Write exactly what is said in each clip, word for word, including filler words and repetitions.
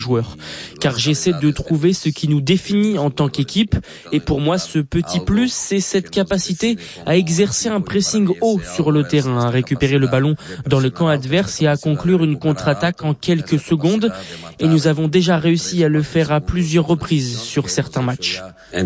joueurs. Car j'essaie de trouver ce qui nous définit en tant qu'équipe. Et pour moi, ce petit plus, c'est cette capacité à exercer un pressing haut sur le terrain, à récupérer le ballon dans le camp adverse et à conclure une contre-attaque en quelques secondes. Et nous avons déjà réussi à le faire à plusieurs reprises sur certains matchs.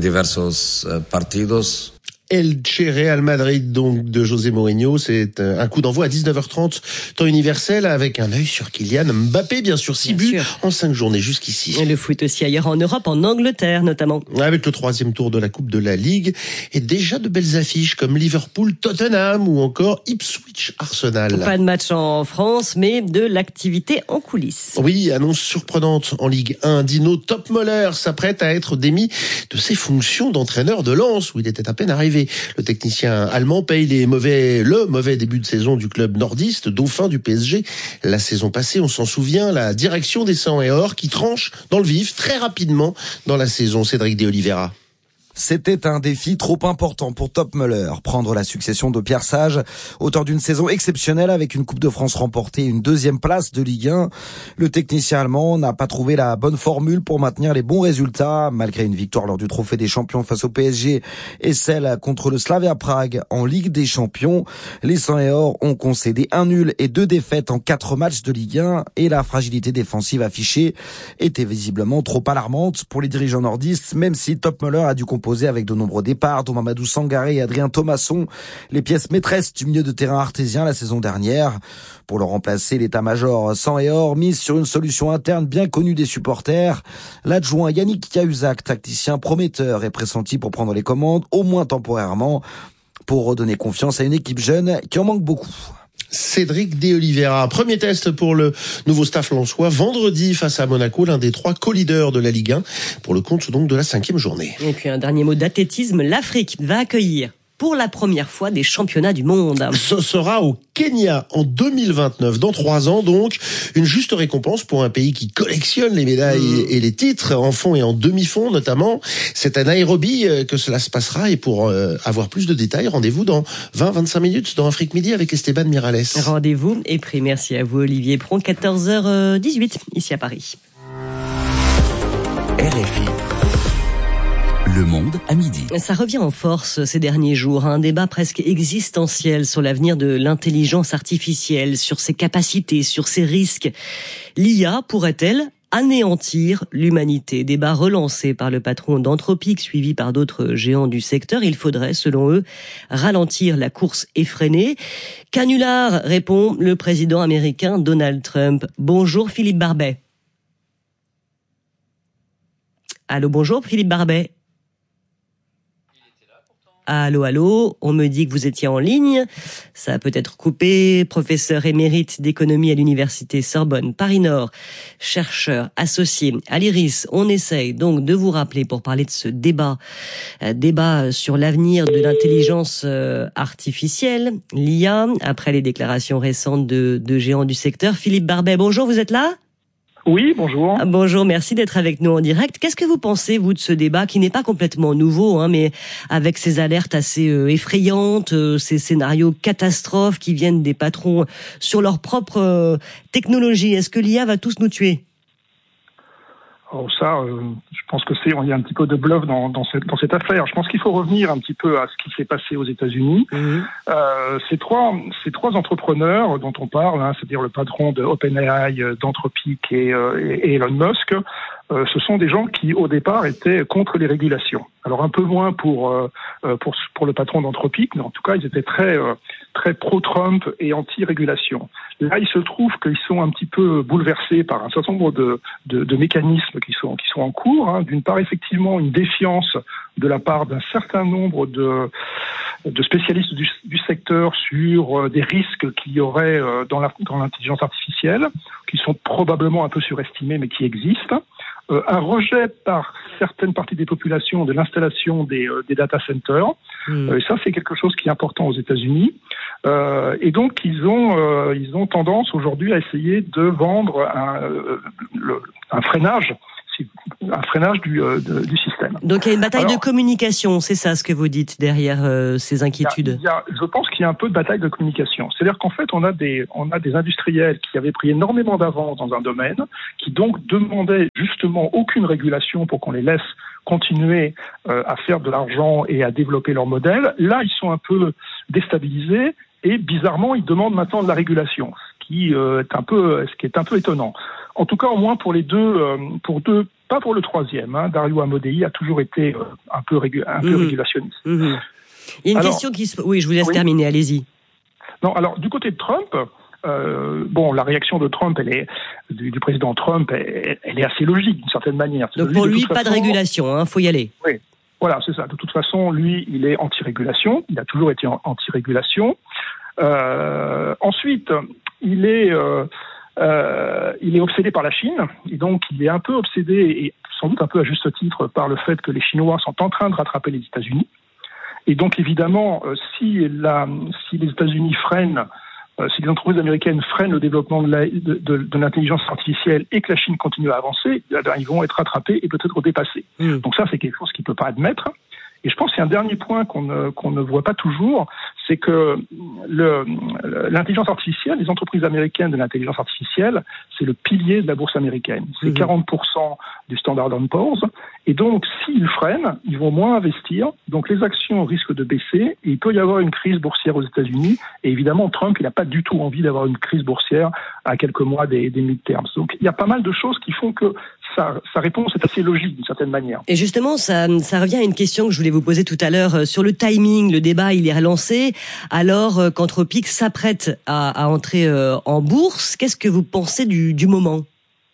Elche Real Madrid donc de José Mourinho, c'est un coup d'envoi à dix-neuf heures trente temps universel avec un œil sur Kylian Mbappé, bien sûr, six buts en cinq journées jusqu'ici. Et le foot aussi ailleurs en Europe, en Angleterre notamment. Avec le troisième tour de la Coupe de la Ligue et déjà de belles affiches comme Liverpool-Tottenham ou encore Ipswich-Arsenal. Pas de match en France, mais de l'activité en coulisses. Oui, annonce surprenante en Ligue un. Dino Topmöller s'apprête à être démis de ses fonctions d'entraîneur de Lens, où il était à peine arrivé. Le technicien allemand paye les mauvais, le mauvais début de saison du club nordiste, dauphin du P S G. La saison passée, on s'en souvient, la direction des Sang et Or qui tranche dans le vif très rapidement dans la saison. Cédric de Oliveira. C'était un défi trop important pour Topmöller, prendre la succession de Pierre Sage, auteur d'une saison exceptionnelle avec une Coupe de France remportée et une deuxième place de Ligue un. Le technicien allemand n'a pas trouvé la bonne formule pour maintenir les bons résultats, malgré une victoire lors du Trophée des Champions face au P S G et celle contre le Slavia Prague en Ligue des Champions. Les Sang et Or ont concédé un nul et deux défaites en quatre matchs de Ligue un et la fragilité défensive affichée était visiblement trop alarmante pour les dirigeants nordistes, même si Topmöller a dû composer avec de nombreux départs, dont Mamadou Sangaré et Adrien Thomasson, les pièces maîtresses du milieu de terrain artésien la saison dernière. Pour le remplacer, l'état-major Sang et Or mise sur une solution interne bien connue des supporters. L'adjoint Yannick Cahuzac, tacticien prometteur, est pressenti pour prendre les commandes, au moins temporairement, pour redonner confiance à une équipe jeune qui en manque beaucoup. Cédric de Oliveira. Premier test pour le nouveau staff lensois vendredi face à Monaco, l'un des trois co-leaders de la Ligue un, pour le compte donc de la cinquième journée. Et puis un dernier mot d'athlétisme, l'Afrique va accueillir pour la première fois des championnats du monde. Ce sera au Kenya en deux mille vingt-neuf, dans trois ans donc, une juste récompense pour un pays qui collectionne les médailles mmh. et les titres, en fond et en demi-fond notamment. C'est à Nairobi que cela se passera et pour euh, avoir plus de détails, rendez-vous dans vingt à vingt-cinq minutes dans Afrique Midi avec Esteban Miralles. Rendez-vous est pris. Merci à vous Olivier Pron, quatorze heures dix-huit ici à Paris. R F I. Le Monde à midi. Ça revient en force ces derniers jours, un débat presque existentiel sur l'avenir de l'intelligence artificielle, sur ses capacités, sur ses risques. L'I A pourrait-elle anéantir l'humanité? Débat relancé par le patron d'Anthropic, suivi par d'autres géants du secteur. Il faudrait, selon eux, ralentir la course effrénée. Canular, répond le président américain Donald Trump. Bonjour Philippe Barbet. Allô, bonjour Philippe Barbet. Allô, allô, on me dit que vous étiez en ligne. Ça a peut-être coupé. Professeur émérite d'économie à l'université Sorbonne Paris-Nord, chercheur associé à l'IRIS. On essaye donc de vous rappeler pour parler de ce débat, euh, débat sur l'avenir de l'intelligence euh, artificielle, l'I A, après les déclarations récentes de, de géants du secteur. Philippe Barbet, bonjour, vous êtes là ? Oui, bonjour. Ah, bonjour, merci d'être avec nous en direct. Qu'est-ce que vous pensez, vous, de ce débat qui n'est pas complètement nouveau, hein, mais avec ces alertes assez euh, effrayantes, euh, ces scénarios catastrophes qui viennent des patrons sur leur propre euh, technologie? Est-ce que l'I A va tous nous tuer? Alors ça, euh, je pense que c'est, il y a un petit peu de bluff dans, dans cette, dans cette affaire. Je pense qu'il faut revenir un petit peu à ce qui s'est passé aux États-Unis. Mmh. Euh, ces trois, ces trois entrepreneurs dont on parle, hein, c'est-à-dire le patron de OpenAI, d'Anthropic et, euh, et Elon Musk, euh, ce sont des gens qui, au départ, étaient contre les régulations. Alors un peu moins pour euh, pour pour le patron d'Anthropic, mais en tout cas, ils étaient très euh, très pro-Trump et anti-régulation. Là, il se trouve qu'ils sont un petit peu bouleversés par un certain nombre de de, de mécanismes qui sont qui sont en cours. Hein. D'une part, effectivement, une défiance de la part d'un certain nombre de de spécialistes du, du secteur sur euh, des risques qu'il y aurait euh, dans la dans l'intelligence artificielle, qui sont probablement un peu surestimés, mais qui existent. Euh, un rejet par certaines parties des populations de l'installation des, euh, des data centers. Mmh. Euh, et ça, c'est quelque chose qui est important aux États-Unis. Euh, et donc, ils ont, euh, ils ont tendance aujourd'hui à essayer de vendre un, euh, le, un freinage un freinage du, euh, de, du système. Donc il y a une bataille Alors, de communication, c'est ça ce que vous dites derrière euh, ces inquiétudes. Il y a, il y a, je pense qu'il y a un peu de bataille de communication. C'est-à-dire qu'en fait, on a des, on a des industriels qui avaient pris énormément d'avance dans un domaine, qui donc demandaient justement aucune régulation pour qu'on les laisse continuer euh, à faire de l'argent et à développer leur modèle. Là, ils sont un peu déstabilisés et bizarrement, ils demandent maintenant de la régulation, ce qui euh, est un peu, ce qui est un peu étonnant. En tout cas, au moins pour les deux, euh, pour deux, pas pour le troisième. Hein, Dario Amodei a toujours été euh, un peu, régu- un peu mmh. régulationniste. Mmh. Il y a une alors, question qui se... Oui, je vous laisse oui. terminer, allez-y. Non, alors du côté de Trump, euh, bon, la réaction de Trump, elle est du, du président Trump, elle, elle est assez logique d'une certaine manière. Donc lui, pour lui, pas façon, de régulation, hein, faut y aller. Oui, voilà, c'est ça. De toute façon, lui, il est anti-régulation. Il a toujours été anti-régulation. Euh, ensuite, il est euh, Euh, il est obsédé par la Chine, et donc il est un peu obsédé, et sans doute un peu à juste titre, par le fait que les Chinois sont en train de rattraper les États-Unis. Et donc évidemment, euh, si, la, si les États-Unis freinent, euh, si les entreprises américaines freinent le développement de, la, de, de, de l'intelligence artificielle et que la Chine continue à avancer, eh bien, ils vont être rattrapés et peut-être dépassés. Mmh. Donc ça, c'est quelque chose qu'il ne peut pas admettre. Et je pense qu'il y a un dernier point qu'on ne, qu'on ne voit pas toujours, c'est que le, l'intelligence artificielle, les entreprises américaines de l'intelligence artificielle, c'est le pilier de la bourse américaine. C'est mmh. quarante pour cent du Standard and Poor's. Et donc, s'ils freinent, ils vont moins investir. Donc, les actions risquent de baisser. Et il peut y avoir une crise boursière aux États-Unis. Et évidemment, Trump, il n'a pas du tout envie d'avoir une crise boursière à quelques mois des, des midterms. Donc, il y a pas mal de choses qui font que Sa, sa réponse est assez logique d'une certaine manière. Et justement, ça, ça revient à une question que je voulais vous poser tout à l'heure sur le timing. Le débat, il est relancé alors qu'Anthropic s'apprête à, à entrer en bourse. Qu'est-ce que vous pensez du, du moment ?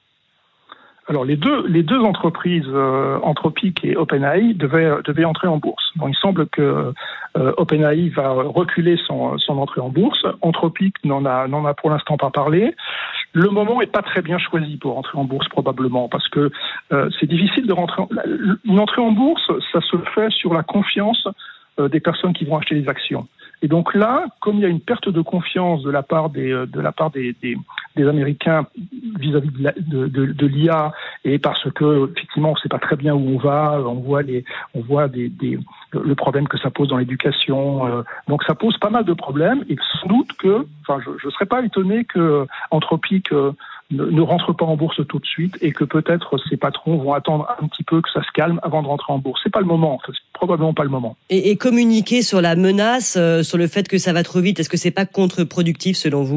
Alors les deux, les deux entreprises, euh, Anthropic et OpenAI, devaient, devaient entrer en bourse. Bon, il semble que euh, OpenAI va reculer son, son entrée en bourse. Anthropic n'en a, n'en a pour l'instant pas parlé. Le moment est pas très bien choisi pour entrer en bourse probablement, parce que euh, c'est difficile de rentrer. En, une entrée en bourse, ça se fait sur la confiance euh, des personnes qui vont acheter les actions. Et donc là, comme il y a une perte de confiance de la part des de la part des des, des Américains vis-à-vis de, la, de, de, de l'I A, et parce que effectivement on ne sait pas très bien où on va, on voit les on voit des, des le problème que ça pose dans l'éducation, euh, donc ça pose pas mal de problèmes. Et sans doute que, enfin, je ne serais pas étonné que Anthropic euh, ne, ne rentre pas en bourse tout de suite, et que peut-être ces patrons vont attendre un petit peu que ça se calme avant de rentrer en bourse. C'est pas le moment, en fait. C'est probablement pas le moment. Et, et communiquer sur la menace, euh, sur le fait que ça va trop vite, est-ce que c'est pas contre-productif selon vous ?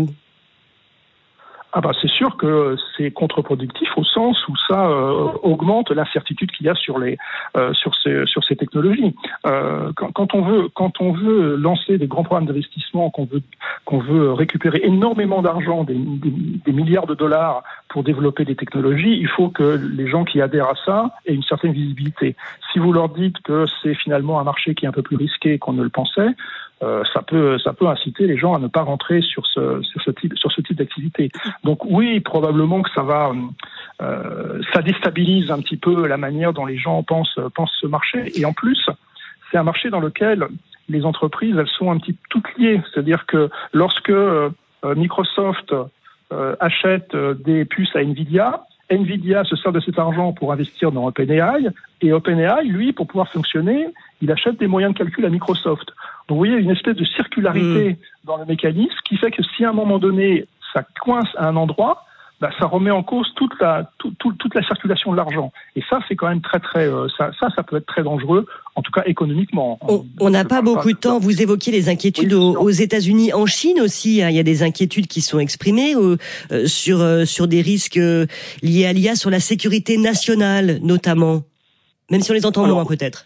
Ah bah c'est sûr que c'est contre-productif au sens où ça euh, augmente l'incertitude qu'il y a sur les euh, sur ces sur ces technologies. Euh, quand, quand on veut quand on veut lancer des grands programmes d'investissement, qu'on veut qu'on veut récupérer énormément d'argent, des, des, des milliards de dollars pour développer des technologies, il faut que les gens qui adhèrent à ça aient une certaine visibilité. Si vous leur dites que c'est finalement un marché qui est un peu plus risqué qu'on ne le pensait, Euh, ça peut ça peut inciter les gens à ne pas rentrer sur ce sur ce type sur ce type d'activité. Donc oui, probablement que ça va euh, ça déstabilise un petit peu la manière dont les gens pensent pensent ce marché. Et en plus, c'est un marché dans lequel les entreprises, elles sont un petit toutes liées. C'est-à-dire que lorsque euh, Microsoft euh, achète des puces à Nvidia, Nvidia se sert de cet argent pour investir dans OpenAI, et OpenAI, lui, pour pouvoir fonctionner, il achète des moyens de calcul à Microsoft. Donc vous voyez, une espèce de circularité mmh. dans le mécanisme qui fait que si à un moment donné, ça coince à un endroit, bah, ça remet en cause toute la, tout, tout, toute la circulation de l'argent. Et ça, c'est quand même très, très, euh, ça, ça, ça peut être très dangereux, en tout cas économiquement. On n'a pas beaucoup de temps. Vous évoquiez les inquiétudes oui, aux, aux États-Unis, en Chine aussi. Hein, il y a des inquiétudes qui sont exprimées euh, sur euh, sur des risques euh, liés à l'I A, sur la sécurité nationale notamment, même si on les entend Alors, moins peut-être.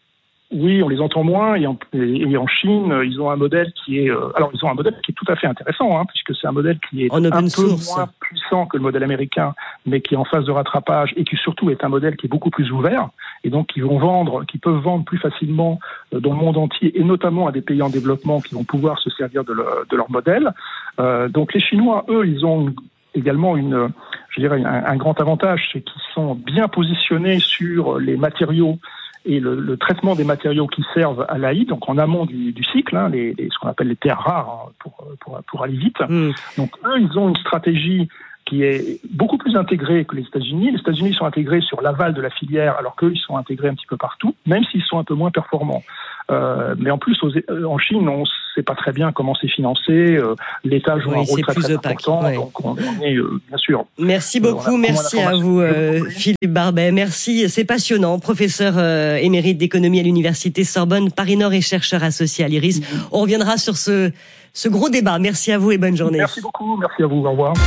Oui, on les entend moins, et en, et en Chine, ils ont un modèle qui est, euh, alors ils ont un modèle qui est tout à fait intéressant, hein, puisque c'est un modèle qui est en un peu source. moins puissant que le modèle américain, mais qui est en phase de rattrapage, et qui surtout est un modèle qui est beaucoup plus ouvert, et donc qui vont vendre, qui peuvent vendre plus facilement euh, dans le monde entier, et notamment à des pays en développement qui vont pouvoir se servir de, le, de leur modèle. Euh, donc les Chinois, eux, ils ont une, également une, je dirais, un, un grand avantage, c'est qu'ils sont bien positionnés sur les matériaux et le, le traitement des matériaux qui servent à l'A I, donc en amont du, du cycle, hein, les, les, ce qu'on appelle les terres rares, hein, pour, pour, pour aller vite. Mmh. Donc eux, ils ont une stratégie qui est beaucoup plus intégré que les États-Unis. Les États-Unis sont intégrés sur l'aval de la filière, alors qu'eux, ils sont intégrés un petit peu partout, même s'ils sont un peu moins performants. Euh, mais en plus, aux, en Chine, on ne sait pas très bien comment c'est financé. Euh, L'État joue oui, un rôle très, très important. Ouais. Donc, on, on est euh, bien sûr. Merci beaucoup. Euh, merci à vous, euh, Philippe Barbet. Merci. C'est passionnant. Professeur euh, émérite d'économie à l'Université Sorbonne, Paris-Nord et chercheur associé à l'I R I S. Mmh. On reviendra sur ce, ce gros débat. Merci à vous et bonne journée. Merci beaucoup. Merci à vous. Au revoir.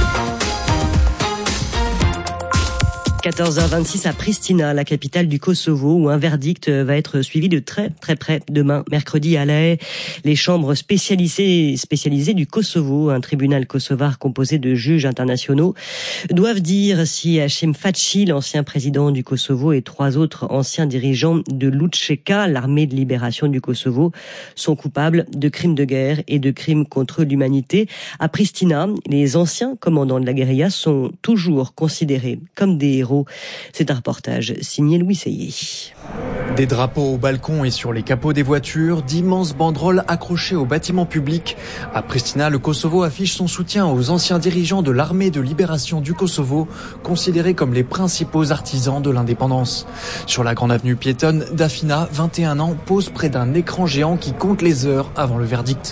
quatorze heures vingt-six à Pristina, la capitale du Kosovo, où un verdict va être suivi de très très près demain, mercredi à La Haye. Les chambres spécialisées, spécialisées du Kosovo, un tribunal kosovar composé de juges internationaux, doivent dire si Hashim Thaçi, l'ancien président du Kosovo, et trois autres anciens dirigeants de l'U C K, l'armée de libération du Kosovo, sont coupables de crimes de guerre et de crimes contre l'humanité. À Pristina, les anciens commandants de la guérilla sont toujours considérés comme des héros. C'est un reportage signé Louis Seyé. Des drapeaux au balcon et sur les capots des voitures, d'immenses banderoles accrochées aux bâtiments publics. À Pristina, le Kosovo affiche son soutien aux anciens dirigeants de l'armée de libération du Kosovo, considérés comme les principaux artisans de l'indépendance. Sur la grande avenue piétonne, Dafina, vingt et un ans, pose près d'un écran géant qui compte les heures avant le verdict.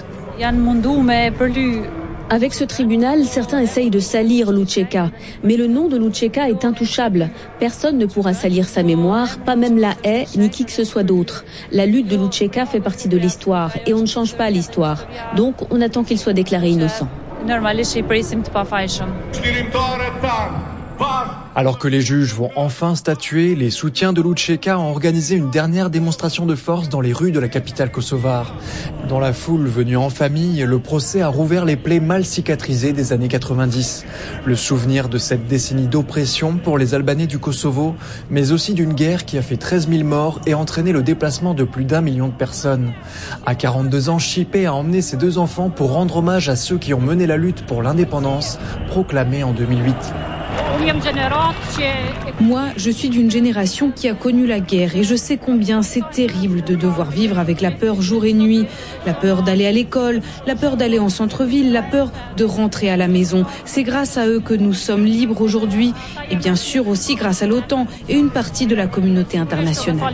Avec ce tribunal, certains essayent de salir l'U C K. Mais le nom de l'U C K est intouchable. Personne ne pourra salir sa mémoire, pas même la Haye, ni qui que ce soit d'autre. La lutte de l'U C K fait partie de l'histoire, et on ne change pas l'histoire. Donc, on attend qu'il soit déclaré innocent. Alors que les juges vont enfin statuer, les soutiens de l'U C K ont organisé une dernière démonstration de force dans les rues de la capitale kosovare. Dans la foule venue en famille, le procès a rouvert les plaies mal cicatrisées des années quatre-vingt-dix. Le souvenir de cette décennie d'oppression pour les Albanais du Kosovo, mais aussi d'une guerre qui a fait treize mille morts et entraîné le déplacement de plus d'un million de personnes. À quarante-deux ans, Shqipe a emmené ses deux enfants pour rendre hommage à ceux qui ont mené la lutte pour l'indépendance, proclamée en deux mille huit. Moi, je suis d'une génération qui a connu la guerre et je sais combien c'est terrible de devoir vivre avec la peur jour et nuit, la peur d'aller à l'école, la peur d'aller en centre-ville, la peur de rentrer à la maison. C'est grâce à eux que nous sommes libres aujourd'hui et bien sûr aussi grâce à l'OTAN et une partie de la communauté internationale.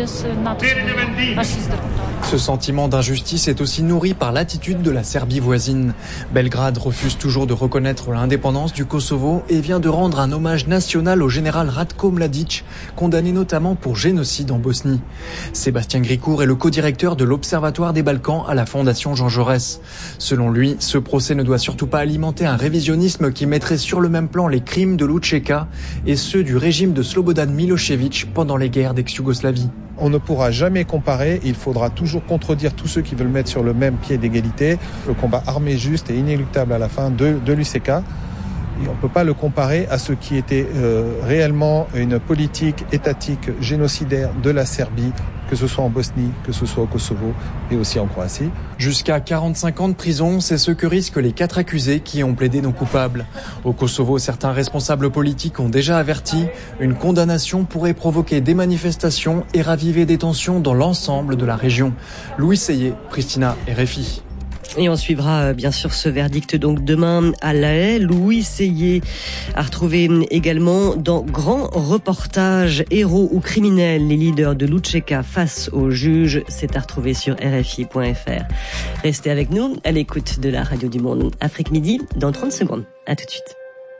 Ce sentiment d'injustice est aussi nourri par l'attitude de la Serbie voisine. Belgrade refuse toujours de reconnaître l'indépendance du Kosovo et vient de rendre un hommage national au général Ratko Mladic, condamné notamment pour génocide en Bosnie. Sébastien Gricourt est le co-directeur de l'Observatoire des Balkans à la Fondation Jean Jaurès. Selon lui, ce procès ne doit surtout pas alimenter un révisionnisme qui mettrait sur le même plan les crimes de l'U C K et ceux du régime de Slobodan Milošević pendant les guerres d'ex-Yougoslavie. On ne pourra jamais comparer, il faudra toujours contredire tous ceux qui veulent mettre sur le même pied d'égalité. Le combat armé juste et inéluctable à la fin de, de l'U C K. Et on ne peut pas le comparer à ce qui était euh, réellement une politique étatique génocidaire de la Serbie, que ce soit en Bosnie, que ce soit au Kosovo et aussi en Croatie. Jusqu'à quarante-cinq ans de prison, c'est ce que risquent les quatre accusés qui ont plaidé non coupables. Au Kosovo, certains responsables politiques ont déjà averti, une condamnation pourrait provoquer des manifestations et raviver des tensions dans l'ensemble de la région. Louis Seyé, Pristina, R F I. Et on suivra bien sûr ce verdict donc demain à La Haye. Louis Seyé a retrouvé également dans Grand Reportage héros ou criminels, les leaders de l'U C K face aux juges. C'est à retrouver sur R F I point F R. Restez avec nous à l'écoute de la Radio du Monde. Afrique Midi dans trente secondes. À tout de suite.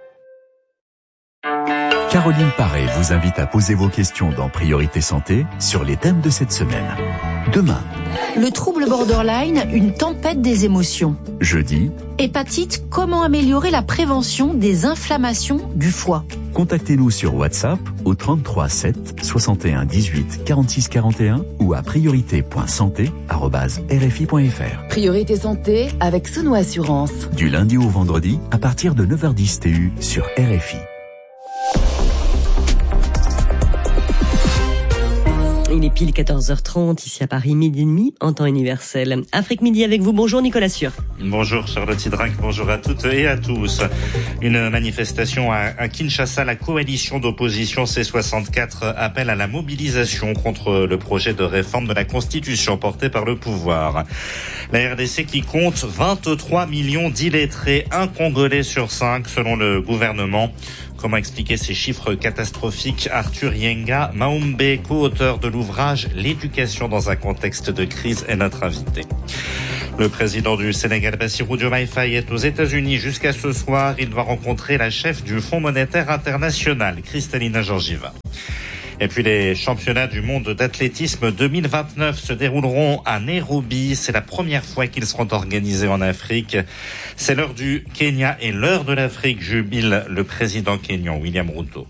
Caroline Paré vous invite à poser vos questions dans Priorité Santé sur les thèmes de cette semaine. Demain. Le trouble borderline, une tempête des émotions. Jeudi. Hépatite, comment améliorer la prévention des inflammations du foie. Contactez-nous sur WhatsApp au trente-trois sept soixante et un dix-huit quarante-six quarante et un ou à priorité point santé arobase R F I point F R. Priorité Santé avec Sono Assurance. Du lundi au vendredi à partir de neuf heures dix T U sur R F I. Il Il est pile quatorze heures trente, ici à Paris, midi et demi, en temps universel. Afrique Midi avec vous. Bonjour Nicolas Sûr. Bonjour Charlotte Hydrac, bonjour à toutes et à tous. Une manifestation à Kinshasa, la coalition d'opposition C soixante-quatre appelle à la mobilisation contre le projet de réforme de la Constitution porté par le pouvoir. La R D C qui compte vingt-trois millions d'illettrés, un Congolais sur cinq selon le gouvernement. Comment expliquer ces chiffres catastrophiques? Arthur Yenga Maumbe, co-auteur de l'ouvrage « L'éducation dans un contexte de crise » est notre invité. Le président du Sénégal, Bassirou Diomaye Faye, est aux États-Unis jusqu'à ce soir. Il doit rencontrer la chef du Fonds monétaire international, Kristalina Georgieva. Et puis les championnats du monde d'athlétisme deux mille vingt-neuf se dérouleront à Nairobi. C'est la première fois qu'ils seront organisés en Afrique. C'est l'heure du Kenya et l'heure de l'Afrique, jubile le président kényan William Ruto.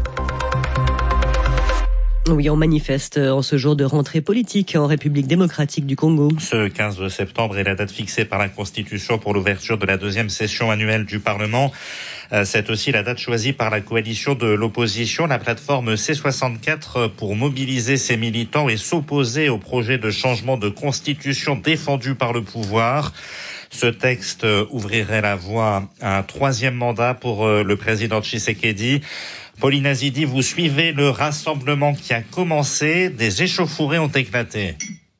Oui, on manifeste en ce jour de rentrée politique en République démocratique du Congo. Ce quinze septembre est la date fixée par la Constitution pour l'ouverture de la deuxième session annuelle du Parlement. C'est aussi la date choisie par la coalition de l'opposition, la plateforme C soixante-quatre, pour mobiliser ses militants et s'opposer au projet de changement de constitution défendu par le pouvoir. Ce texte ouvrirait la voie à un troisième mandat pour le président Tshisekedi. Pauline Azidi, vous suivez le rassemblement qui a commencé. Des échauffourées ont éclaté.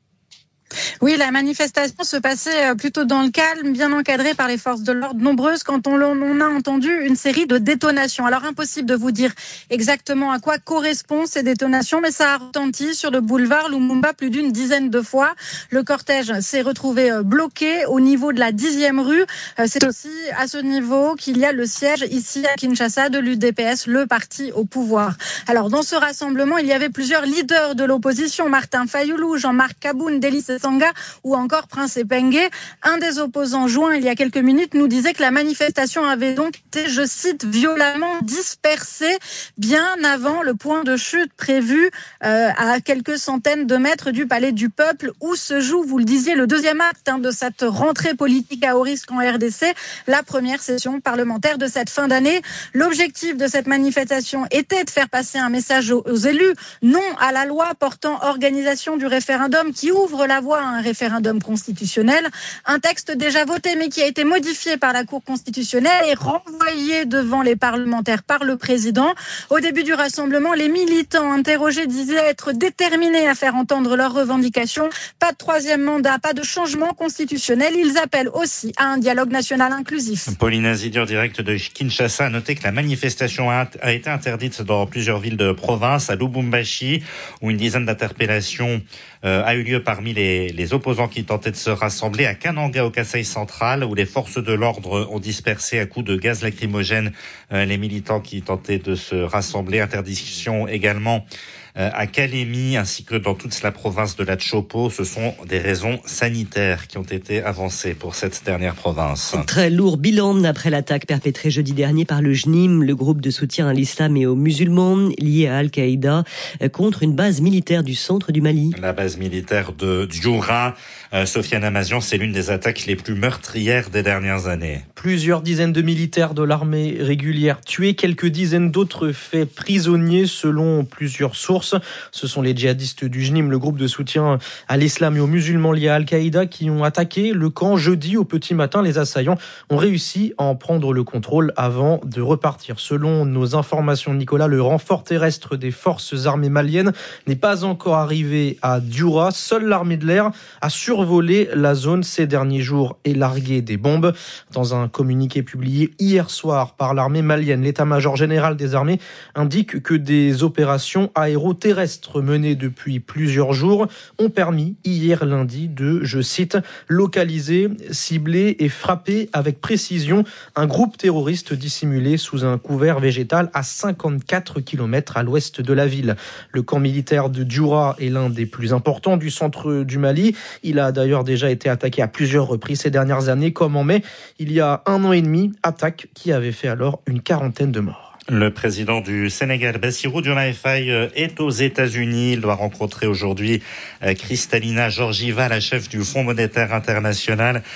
Oui, la manifestation se passait plutôt dans le calme, bien encadrée par les forces de l'ordre nombreuses quand on, on a entendu une série de détonations. Alors impossible de vous dire exactement à quoi correspondent ces détonations, mais ça a retenti sur le boulevard Lumumba plus d'une dizaine de fois. Le cortège s'est retrouvé bloqué au niveau de la dixième rue. C'est aussi à ce niveau qu'il y a le siège ici à Kinshasa de l'U D P S, le parti au pouvoir. Alors dans ce rassemblement, il y avait plusieurs leaders de l'opposition, Martin Fayoulou, Jean-Marc Kaboun, Délice Sanga ou encore Prince Epengue. Un des opposants joints il y a quelques minutes nous disait que la manifestation avait donc été, je cite, violemment dispersée bien avant le point de chute prévu euh, à quelques centaines de mètres du Palais du Peuple où se joue, vous le disiez, le deuxième acte hein, de cette rentrée politique à haut risque en R D C, la première session parlementaire de cette fin d'année. L'objectif de cette manifestation était de faire passer un message aux, aux élus, non à la loi portant organisation du référendum qui ouvre la voie à un référendum constitutionnel, un texte déjà voté mais qui a été modifié par la Cour constitutionnelle et renvoyé devant les parlementaires par le président. Au début du rassemblement, les militants interrogés disaient être déterminés à faire entendre leurs revendications. Pas de troisième mandat, pas de changement constitutionnel. Ils appellent aussi à un dialogue national inclusif. Pauline Azidi, en direct de Kinshasa, a noté que la manifestation a, a été interdite dans plusieurs villes de province, à Lubumbashi, où une dizaine d'interpellations euh, a eu lieu parmi les, les opposants qui tentaient de se rassembler, à Kananga au Kasaï central, où les forces de l'ordre ont dispersé à coups de gaz lacrymogène euh, les militants qui tentaient de se rassembler. Interdiction également euh, à Kalemi ainsi que dans toute la province de la Tshopo. Ce sont des raisons sanitaires qui ont été avancées pour cette dernière province. Très lourd bilan après l'attaque perpétrée jeudi dernier par le J N I M, le groupe de soutien à l'islam et aux musulmans lié à Al-Qaïda, contre une base militaire du centre du Mali. La base militaire de Dioura, euh, Sofiane Amazian, c'est l'une des attaques les plus meurtrières des dernières années. Plusieurs dizaines de militaires de l'armée régulière tués, quelques dizaines d'autres faits prisonniers selon plusieurs sources. Ce sont les djihadistes du J N I M, le groupe de soutien à l'islam et aux musulmans liés à Al-Qaïda, qui ont attaqué le camp jeudi au petit matin. Les assaillants ont réussi à en prendre le contrôle avant de repartir. Selon nos informations, Nicolas, le renfort terrestre des forces armées maliennes n'est pas encore arrivé à Dioura. Seule l'armée de l'air a survolé la zone ces derniers jours et largué des bombes. Dans un communiqué publié hier soir par l'armée malienne, l'état-major général des armées indique que des opérations aéroterrestres menées depuis plusieurs jours ont permis hier lundi de, je cite, localiser, cibler et frapper avec précision un groupe terroriste dissimulé sous un couvert végétal à cinquante-quatre kilomètres à l'ouest de la ville. Le camp militaire de Dioura est l'un des plus importants du centre du Mali. Il a d'ailleurs déjà été attaqué à plusieurs reprises ces dernières années, comme en mai, il y a un an et demi, attaque qui avait fait alors une quarantaine de morts. Le président du Sénégal, Bassirou Diomaye Faye, est aux États-Unis. Il doit rencontrer aujourd'hui Kristalina Georgieva, la chef du Fonds monétaire international.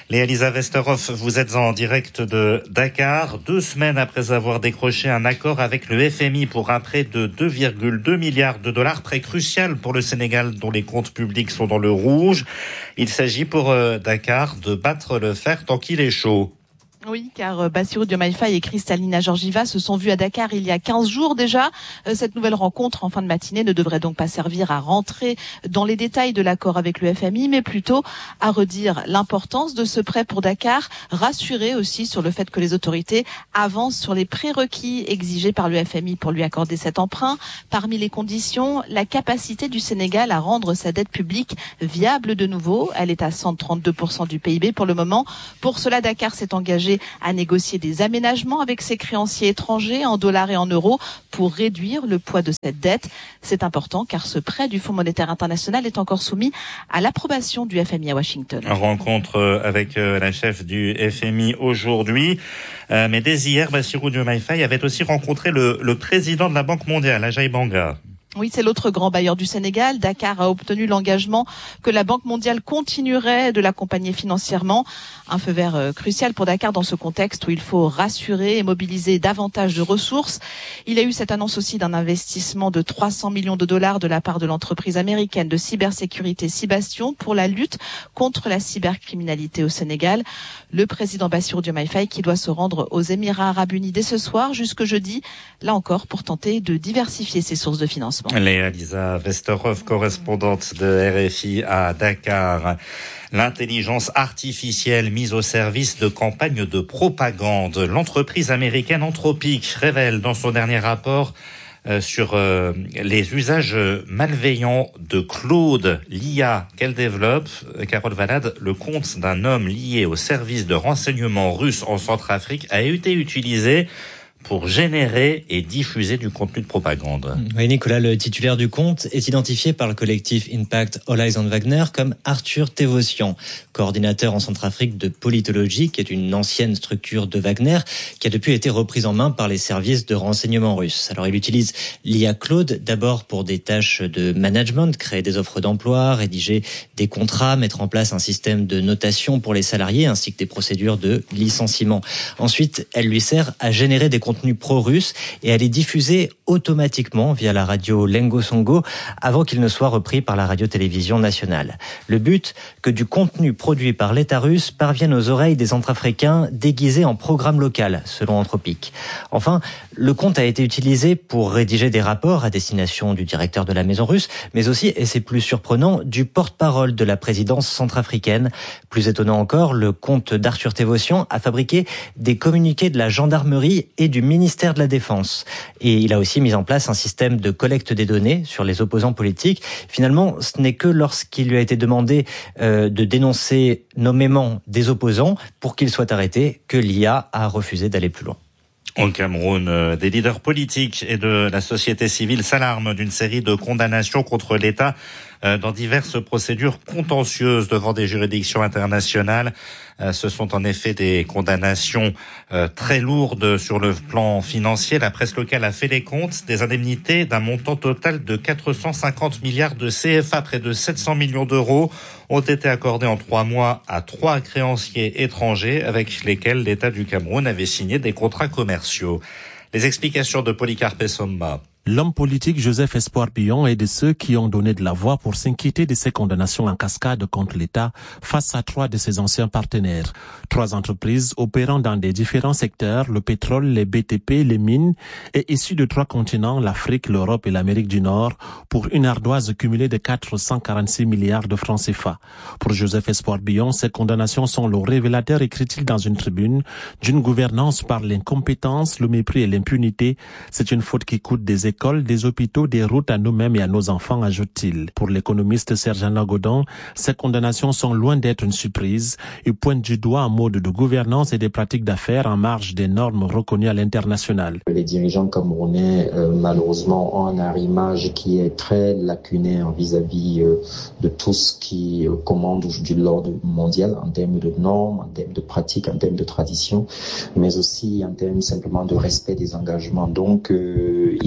Léa Lisa Westerhoff, vous êtes en direct de Dakar, deux semaines après avoir décroché un accord avec le F M I pour un prêt de deux virgule deux milliards de dollars, prêt crucial pour le Sénégal dont les comptes publics sont dans le rouge. Il s'agit pour Dakar de battre le fer tant qu'il est chaud. Oui, car Bassirou Diomaye Faye et Kristalina Georgieva se sont vus à Dakar il y a quinze jours déjà. Cette nouvelle rencontre en fin de matinée ne devrait donc pas servir à rentrer dans les détails de l'accord avec le F M I, mais plutôt à redire l'importance de ce prêt pour Dakar, rassurer aussi sur le fait que les autorités avancent sur les prérequis exigés par le F M I pour lui accorder cet emprunt. Parmi les conditions, la capacité du Sénégal à rendre sa dette publique viable de nouveau. Elle est à cent trente-deux pour cent du P I B pour le moment. Pour cela, Dakar s'est engagé à négocier des aménagements avec ses créanciers étrangers en dollars et en euros pour réduire le poids de cette dette. C'est important car ce prêt du Fonds monétaire international est encore soumis à l'approbation du F M I à Washington. Rencontre avec la chef du F M I aujourd'hui. Euh, mais dès hier, Bassirou Diomaye Faye avait aussi rencontré le, le président de la Banque mondiale, Ajay Banga. Oui, c'est l'autre grand bailleur du Sénégal. Dakar a obtenu l'engagement que la Banque mondiale continuerait de l'accompagner financièrement. Un feu vert euh, crucial pour Dakar dans ce contexte où il faut rassurer et mobiliser davantage de ressources. Il y a eu cette annonce aussi d'un investissement de trois cents millions de dollars de la part de l'entreprise américaine de cybersécurité Cybastion pour la lutte contre la cybercriminalité au Sénégal. Le président Bassirou Diomaye Faye qui doit se rendre aux Émirats arabes unis dès ce soir jusque jeudi, là encore pour tenter de diversifier ses sources de financement. Léa Lisa Westerhoff, correspondante de R F I à Dakar. L'intelligence artificielle mise au service de campagnes de propagande. L'entreprise américaine Anthropic révèle dans son dernier rapport euh, sur euh, les usages malveillants de Claude, l'I A qu'elle développe. Carole Valade, le compte d'un homme lié au service de renseignement russe en Centrafrique a été utilisé pour générer et diffuser du contenu de propagande. Oui, Nicolas, le titulaire du compte est identifié par le collectif Impact All Eyes on Wagner comme Arthur Tevosian, coordinateur en Centrafrique de politologie, qui est une ancienne structure de Wagner, qui a depuis été reprise en main par les services de renseignement russes. Alors, il utilise l'I A Claude, d'abord pour des tâches de management, créer des offres d'emploi, rédiger des contrats, mettre en place un système de notation pour les salariés, ainsi que des procédures de licenciement. Ensuite, elle lui sert à générer des contenus pro-russes et à les diffuser automatiquement via la radio Lengo Songo avant qu'il ne soit repris par la radio-télévision nationale. Le but, que du contenu produit par l'État russe parvienne aux oreilles des Centrafricains déguisés en programme local, selon Anthropic. Enfin, le compte a été utilisé pour rédiger des rapports à destination du directeur de la maison russe, mais aussi, et c'est plus surprenant, du porte-parole de la présidence centrafricaine. Plus étonnant encore, le compte d'Arthur Tevosian a fabriqué des communiqués de la gendarmerie et du ministère de la Défense. Et il a aussi mis en place un système de collecte des données sur les opposants politiques. Finalement, ce n'est que lorsqu'il lui a été demandé euh, de dénoncer nommément des opposants pour qu'ils soient arrêtés que l'I A a refusé d'aller plus loin. Au Cameroun, des leaders politiques et de la société civile s'alarment d'une série de condamnations contre l'État dans diverses procédures contentieuses devant des juridictions internationales. Ce sont en effet des condamnations très lourdes sur le plan financier. La presse locale a fait les comptes. Des indemnités d'un montant total de quatre cent cinquante milliards de C F A, près de sept cents millions d'euros, ont été accordés en trois mois à trois créanciers étrangers avec lesquels l'État du Cameroun avait signé des contrats commerciaux. Les explications de Polycarpe Somma. L'homme politique Joseph Espoir Bion est de ceux qui ont donné de la voix pour s'inquiéter de ces condamnations en cascade contre l'État face à trois de ses anciens partenaires. Trois entreprises opérant dans des différents secteurs, le pétrole, les B T P, les mines, et issues de trois continents, l'Afrique, l'Europe et l'Amérique du Nord, pour une ardoise cumulée de quatre cent quarante-six milliards de francs C F A. Pour Joseph Espoir Bion, ces condamnations sont le révélateur, écrit-il dans une tribune, d'une gouvernance par l'incompétence, le mépris et l'impunité. C'est une faute qui coûte des écoles, des hôpitaux, des routes à nous-mêmes et à nos enfants, ajoute-t-il. Pour l'économiste Serge Lagodon, ces condamnations sont loin d'être une surprise. Il pointe du doigt un mode de gouvernance et des pratiques d'affaires en marge des normes reconnues à l'international. Les dirigeants camerounais, euh, malheureusement, ont un arrimage qui est très lacunaire vis-à-vis euh, de tout ce qui euh, commande du l'ordre mondial en termes de normes, en termes de pratiques, en termes de traditions, mais aussi en termes simplement de respect des engagements. Donc, euh, il n'est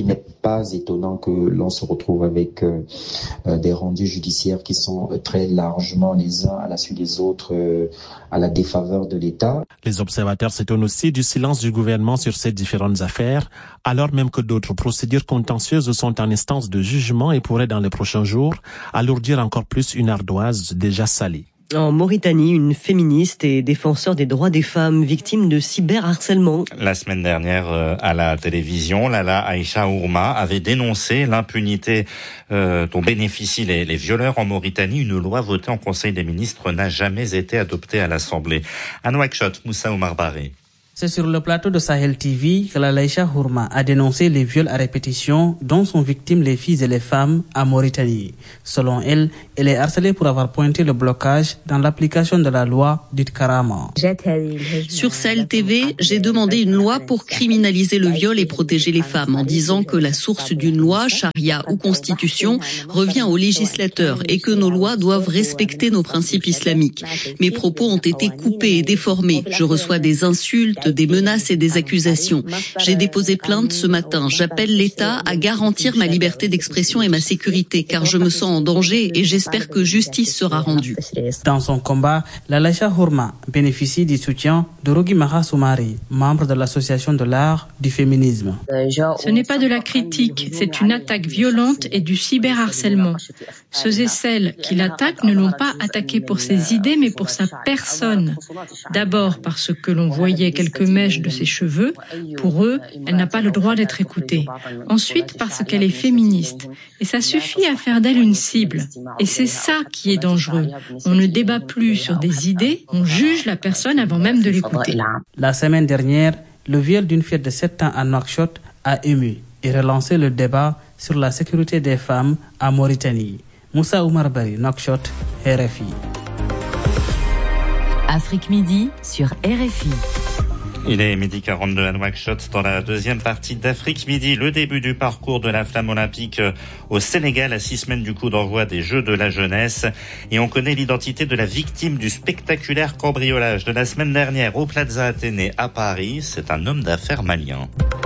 pas étonnant que l'on se retrouve avec euh, euh, des rendus judiciaires qui sont très largement les uns à la suite des autres euh, à la défaveur de l'État. Les observateurs s'étonnent aussi du silence du gouvernement sur ces différentes affaires, alors même que d'autres procédures contentieuses sont en instance de jugement et pourraient dans les prochains jours alourdir encore plus une ardoise déjà salée. En Mauritanie, une féministe et défenseur des droits des femmes victimes de cyberharcèlement. La semaine dernière, euh, à la télévision, Lala Aïcha Ourma avait dénoncé l'impunité euh, dont bénéficient les, les violeurs en Mauritanie. Une loi votée en Conseil des ministres n'a jamais été adoptée à l'Assemblée. À Nouakchott, Moussa Oumar Baré. C'est sur le plateau de Sahel T V que Lala Aïcha Ourma a dénoncé les viols à répétition dont sont victimes les filles et les femmes en Mauritanie. Selon elle, elle est harcelée pour avoir pointé le blocage dans l'application de la loi dite Karama. Sur Sahel T V, j'ai demandé une loi pour criminaliser le viol et protéger les femmes en disant que la source d'une loi, charia ou constitution, revient aux législateurs et que nos lois doivent respecter nos principes islamiques. Mes propos ont été coupés et déformés. Je reçois des insultes, des menaces et des accusations. J'ai déposé plainte ce matin. J'appelle l'État à garantir ma liberté d'expression et ma sécurité, car je me sens en danger et j'espère que justice sera rendue. Dans son combat, Lala Aïcha Ourma bénéficie du soutien de Rogi Maha Soumari, membre de l'association de l'art du féminisme. Ce n'est pas de la critique, c'est une attaque violente et du cyberharcèlement. Ceux et celles qui l'attaquent ne l'ont pas attaqué pour ses idées, mais pour sa personne. D'abord parce que l'on voyait quelques mèches de ses cheveux. Pour eux, elle n'a pas le droit d'être écoutée. Ensuite, parce qu'elle est féministe. Et ça suffit à faire d'elle une cible. Et c'est ça qui est dangereux. On ne débat plus sur des idées, on juge la personne avant même de l'écouter. La semaine dernière, le viol d'une fille de sept ans à Nouakchott a ému et relancé le débat sur la sécurité des femmes en Mauritanie. Moussa Oumar Bari, Nouakchott, R F I. Afrique Midi sur R F I. Il est midi quarante-deux à Nouakchott dans la deuxième partie d'Afrique Midi. Le début du parcours de la flamme olympique au Sénégal à six semaines du coup d'envoi des Jeux de la jeunesse. Et on connaît l'identité de la victime du spectaculaire cambriolage de la semaine dernière au Plaza Athénée à Paris. C'est un homme d'affaires malien.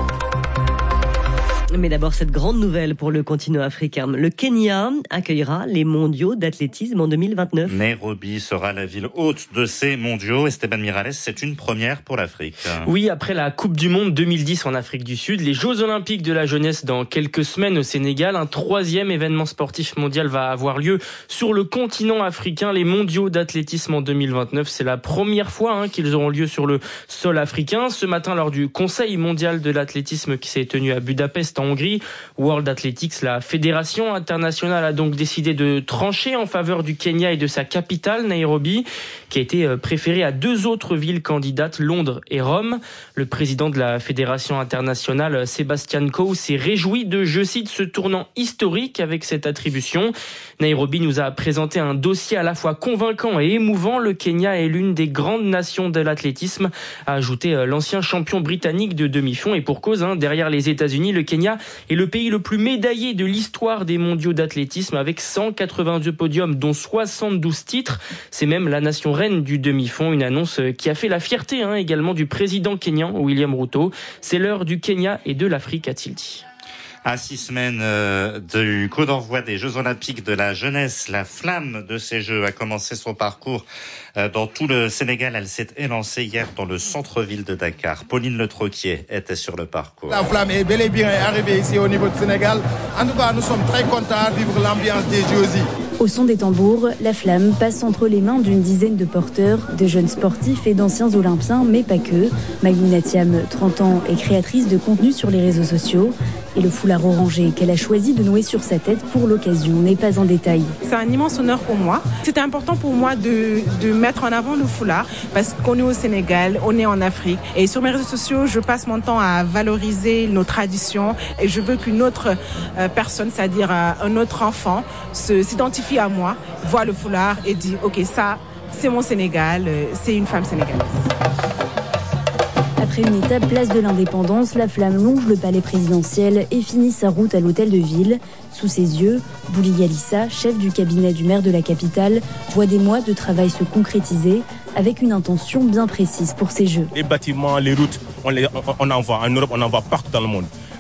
Mais d'abord, cette grande nouvelle pour le continent africain. Le Kenya accueillera les mondiaux d'athlétisme en deux mille vingt-neuf. Nairobi sera la ville hôte de ces mondiaux. Esteban Miralles, c'est une première pour l'Afrique. Oui, après la Coupe du Monde deux mille dix en Afrique du Sud, les Jeux Olympiques de la jeunesse dans quelques semaines au Sénégal, un troisième événement sportif mondial va avoir lieu sur le continent africain. Les mondiaux d'athlétisme en deux mille vingt-neuf, c'est la première fois hein, qu'ils auront lieu sur le sol africain. Ce matin, lors du Conseil mondial de l'athlétisme qui s'est tenu à Budapest en Hongrie, World Athletics, la fédération internationale, a donc décidé de trancher en faveur du Kenya et de sa capitale, Nairobi, qui a été préférée à deux autres villes candidates, Londres et Rome. Le président de la fédération internationale, Sébastien Coe, s'est réjoui de, je cite, ce tournant historique avec cette attribution. Nairobi nous a présenté un dossier à la fois convaincant et émouvant. Le Kenya est l'une des grandes nations de l'athlétisme, a ajouté l'ancien champion britannique de demi-fond. Et pour cause, hein, derrière les États-Unis, le Kenya est le pays le plus médaillé de l'histoire des mondiaux d'athlétisme avec cent quatre-vingt-deux podiums, dont soixante-douze titres. C'est même la nation reine du demi-fond, une annonce qui a fait la fierté hein, également du président kényan, William Ruto. C'est l'heure du Kenya et de l'Afrique, a-t-il dit. À six semaines euh, du coup d'envoi des Jeux Olympiques de la jeunesse, la flamme de ces Jeux a commencé son parcours euh, dans tout le Sénégal. Elle s'est élancée hier dans le centre-ville de Dakar. Pauline Le Troquier était sur le parcours. La flamme est bel et bien arrivée ici au niveau du Sénégal. En tout cas, nous sommes très contents de vivre l'ambiance des Jeux aussi. Au son des tambours, la flamme passe entre les mains d'une dizaine de porteurs, de jeunes sportifs et d'anciens olympiens, mais pas que. Magdalena Thiam, trente ans, est créatrice de contenu sur les réseaux sociaux. Et le foulard orangé qu'elle a choisi de nouer sur sa tête pour l'occasion n'est pas en détail. C'est un immense honneur pour moi. C'était important pour moi de, de mettre en avant le foulard parce qu'on est au Sénégal, on est en Afrique. Et sur mes réseaux sociaux, je passe mon temps à valoriser nos traditions et je veux qu'une autre euh, personne, c'est-à-dire euh, un autre enfant, se, s'identifie à moi, voit le foulard et dit « Ok, ça, c'est mon Sénégal, euh, c'est une femme sénégalaise ». Après une étape place de l'Indépendance, la flamme longe le palais présidentiel et finit sa route à l'hôtel de ville. Sous ses yeux, Bouli Yalissa, chef du cabinet du maire de la capitale, voit des mois de travail se concrétiser avec une intention bien précise pour ces Jeux. Les bâtiments, les routes, on, les, on, on en voit en Europe, on en voit partout dans le monde.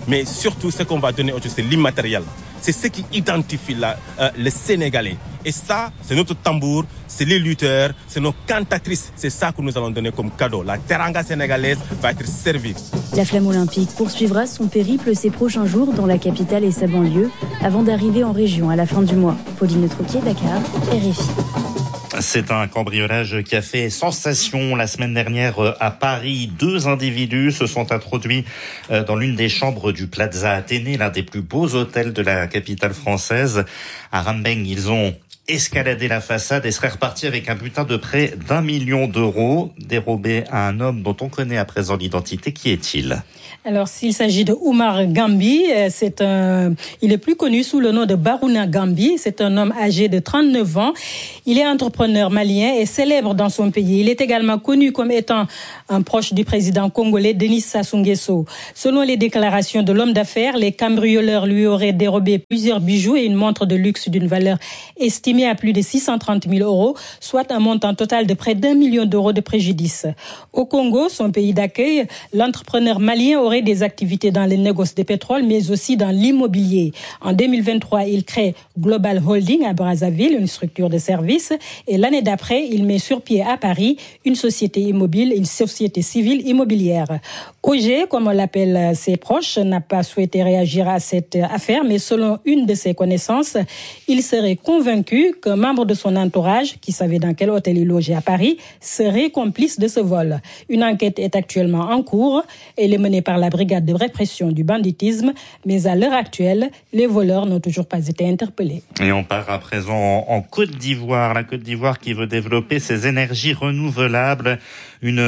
Mais surtout, ce qu'on va donner aujourd'hui, c'est l'immatériel. C'est ce qui identifie la, euh, les Sénégalais. Et ça, c'est notre tambour, c'est les lutteurs, c'est nos cantatrices. C'est ça que nous allons donner comme cadeau. La teranga sénégalaise va être servie. La flamme olympique poursuivra son périple ces prochains jours dans la capitale et sa banlieue, avant d'arriver en région à la fin du mois. Pauline Troquier, Dakar, R F I. C'est un cambriolage qui a fait sensation la semaine dernière à Paris. Deux individus se sont introduits dans l'une des chambres du Plaza Athénée, l'un des plus beaux hôtels de la capitale française. À Rambeng, ils ont escaladé la façade et seraient repartis avec un butin de près d'un million d'euros dérobé à un homme dont on connaît à présent l'identité. Qui est-il ? Alors, s'il s'agit de Oumar Gambi, c'est un, il est plus connu sous le nom de Barouna Gambi. C'est un homme âgé de trente-neuf ans. Il est entrepreneur malien et célèbre dans son pays. Il est également connu comme étant un proche du président congolais Denis Sassou Nguesso. Selon les déclarations de l'homme d'affaires, les cambrioleurs lui auraient dérobé plusieurs bijoux et une montre de luxe d'une valeur estimée à plus de six cent trente mille euros, soit un montant total de près d'un million d'euros de préjudice. Au Congo, son pays d'accueil, l'entrepreneur malien aurait des activités dans les négoces de pétrole, mais aussi dans l'immobilier. En deux mille vingt-trois, il crée Global Holding à Brazzaville, une structure de services, et l'année d'après, il met sur pied à Paris une société immobile, une société civile immobilière. O G, comme on l'appelle ses proches, n'a pas souhaité réagir à cette affaire, mais selon une de ses connaissances, il serait convaincu qu'un membre de son entourage, qui savait dans quel hôtel il logeait à Paris, serait complice de ce vol. Une enquête est actuellement en cours. Elle est menée par la brigade de répression du banditisme, mais à l'heure actuelle, les voleurs n'ont toujours pas été interpellés. Et on part à présent en Côte d'Ivoire. La Côte d'Ivoire qui veut développer ses énergies renouvelables. Une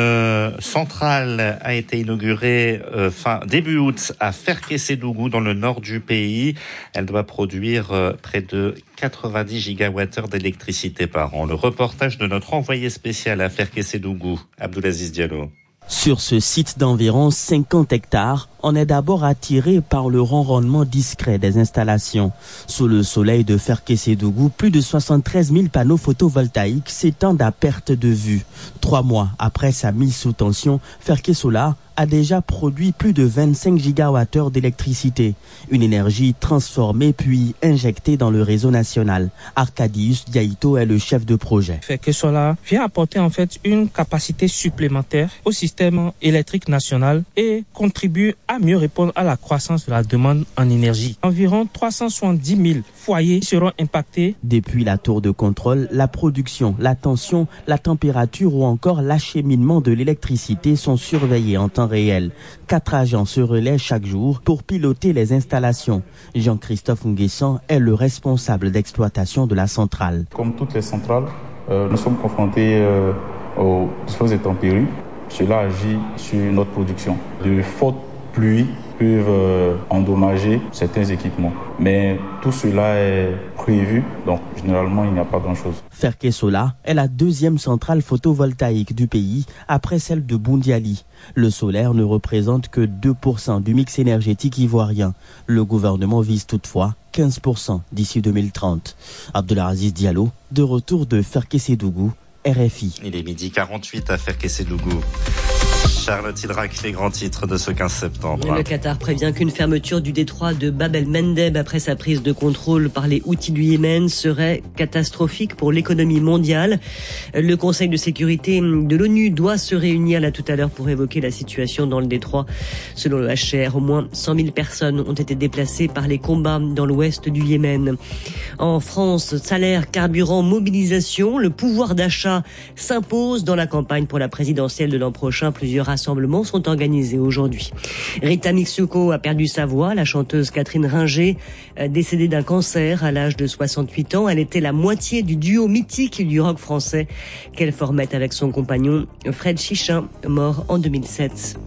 centrale a été inaugurée euh, fin début août à Ferkessédougou dans le nord du pays. Elle doit produire euh, près de quatre-vingt-dix gigawattheures d'électricité par an. Le reportage de notre envoyé spécial à Ferkessédougou, Abdoulaziz Diallo. Sur ce site d'environ cinquante hectares, on est d'abord attiré par le ronronnement discret des installations. Sous le soleil de Ferkessédougou, plus de soixante-treize mille panneaux photovoltaïques s'étendent à perte de vue. Trois mois après sa mise sous tension, Ferkesolar a déjà produit plus de vingt-cinq gigawattheures d'électricité. Une énergie transformée puis injectée dans le réseau national. Arcadius Diaito est le chef de projet. Ferkesolar vient apporter en fait une capacité supplémentaire au système électrique national et contribue à mieux répondre à la croissance de la demande en énergie. Environ trois cent soixante-dix mille foyers seront impactés. Depuis la tour de contrôle, la production, la tension, la température ou encore l'acheminement de l'électricité sont surveillés en temps réel. Quatre agents se relaient chaque jour pour piloter les installations. Jean-Christophe Nguessan est le responsable d'exploitation de la centrale. Comme toutes les centrales, euh, nous sommes confrontés euh, aux fausses intempéries. Cela agit sur notre production. De fortes pluies peuvent euh, endommager certains équipements. Mais tout cela est prévu, donc généralement il n'y a pas grand-chose. Ferkesolar est la deuxième centrale photovoltaïque du pays après celle de Boundiali. Le solaire ne représente que deux pour cent du mix énergétique ivoirien. Le gouvernement vise toutefois quinze pour cent d'ici deux mille trente. Abdoulaziz Diallo, de retour de Ferkessédougou, R F I. Il est midi quarante-huit à Ferkessédougou. Charlotte Hydrac, les grands titres de ce quinze septembre. Le Qatar prévient qu'une fermeture du détroit de Bab el-Mandeb après sa prise de contrôle par les Houthis du Yémen serait catastrophique pour l'économie mondiale. Le Conseil de sécurité de l'ONU doit se réunir là tout à l'heure pour évoquer la situation dans le détroit. Selon le H C R, au moins cent mille personnes ont été déplacées par les combats dans l'ouest du Yémen. En France, salaire, carburant, mobilisation, le pouvoir d'achat s'impose dans la campagne pour la présidentielle de l'an prochain. Plusieurs rassemblements sont organisés aujourd'hui. Rita Mitsuko a perdu sa voix. La chanteuse Catherine Ringer, décédée d'un cancer à l'âge de soixante-huit ans. Elle était la moitié du duo mythique du rock français qu'elle formait avec son compagnon Fred Chichin, mort en deux mille sept.